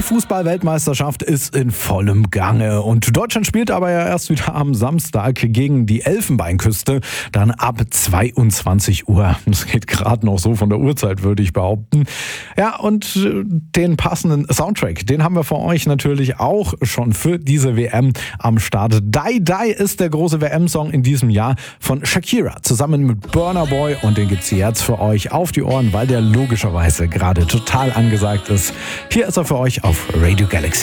Fußball-Weltmeisterschaft ist in vollem Gange und Deutschland spielt aber ja erst wieder am Samstag gegen die Elfenbeinküste, dann ab 22 Uhr. Das geht gerade noch so von der Uhrzeit, würde ich behaupten. Ja, und den passenden Soundtrack, den haben wir für euch natürlich auch schon für diese WM am Start. Die Die ist der große WM-Song in diesem Jahr von Shakira zusammen mit Burna Boy und den gibt's jetzt für euch auf die Ohren, weil der logischerweise gerade total angesagt ist. Hier ist er für euch auf Radio Galaxy.